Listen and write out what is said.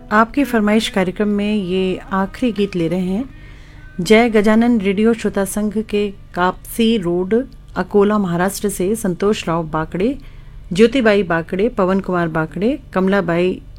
आपकी फरमाइश कार्यक्रम में ये आखिरी गीत ले रहे हैं। जय गजानन रेडियो श्रोता संघ के कापसी रोड अकोला महाराष्ट्र से संतोष राव बाकड़े, ज्योतिबाई बाकड़े, पवन कुमार बाकड़े, कमलाबाई